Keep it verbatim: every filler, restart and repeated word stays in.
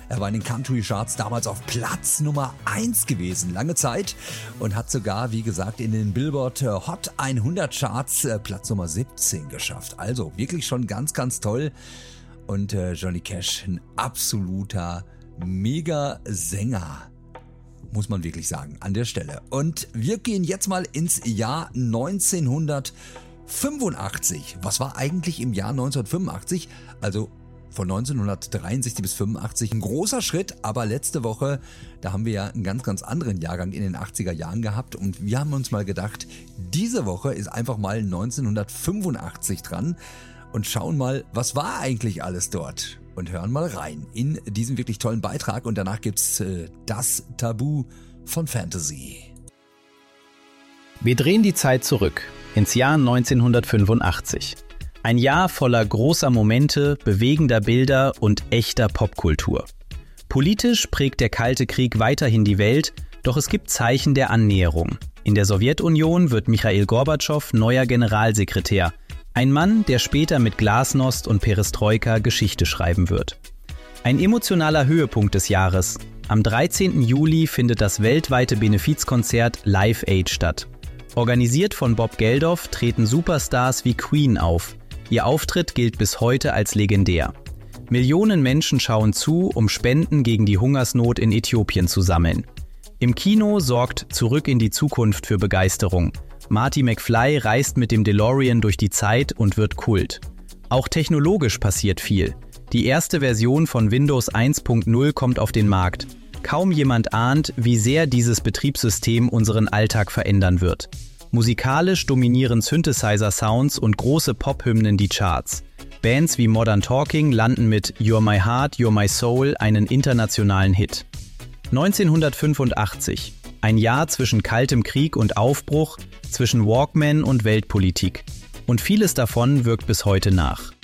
Er war in den Country-Charts damals auf Platz Nummer eins gewesen, lange Zeit. Und hat sogar, wie gesagt, in den Billboard Hot hundert Charts Platz Nummer siebzehn geschafft. Also wirklich schon ganz, ganz toll. Und äh, Johnny Cash, ein absoluter Mega-Sänger. Muss man wirklich sagen, an der Stelle. Und wir gehen jetzt mal ins Jahr neunzehnhundertfünfundachtzig. Was war eigentlich im Jahr neunzehnhundertfünfundachtzig? Also von neunzehnhundertdreiundsechzig bis fünfundachtzig ein großer Schritt, aber letzte Woche, da haben wir ja einen ganz, ganz anderen Jahrgang in den achtziger Jahren gehabt und wir haben uns mal gedacht, diese Woche ist einfach mal neunzehnhundertfünfundachtzig dran und schauen mal, was war eigentlich alles dort? Und hören mal rein in diesen wirklich tollen Beitrag und danach gibt's äh, das Tabu von Fantasy. Wir drehen die Zeit zurück ins Jahr neunzehnhundertfünfundachtzig. Ein Jahr voller großer Momente, bewegender Bilder und echter Popkultur. Politisch prägt der Kalte Krieg weiterhin die Welt, doch es gibt Zeichen der Annäherung. In der Sowjetunion wird Michail Gorbatschow neuer Generalsekretär. Ein Mann, der später mit Glasnost und Perestroika Geschichte schreiben wird. Ein emotionaler Höhepunkt des Jahres. Am dreizehnten Juli findet das weltweite Benefizkonzert Live Aid statt. Organisiert von Bob Geldof treten Superstars wie Queen auf. Ihr Auftritt gilt bis heute als legendär. Millionen Menschen schauen zu, um Spenden gegen die Hungersnot in Äthiopien zu sammeln. Im Kino sorgt Zurück in die Zukunft für Begeisterung. Marty McFly reist mit dem DeLorean durch die Zeit und wird Kult. Auch technologisch passiert viel. Die erste Version von Windows eins Punkt null kommt auf den Markt. Kaum jemand ahnt, wie sehr dieses Betriebssystem unseren Alltag verändern wird. Musikalisch dominieren Synthesizer-Sounds und große Pop-Hymnen die Charts. Bands wie Modern Talking landen mit You're My Heart, You're My Soul einen internationalen Hit. neunzehnhundertfünfundachtzig. Ein Jahr zwischen Kaltem Krieg und Aufbruch, zwischen Walkman und Weltpolitik. Und vieles davon wirkt bis heute nach.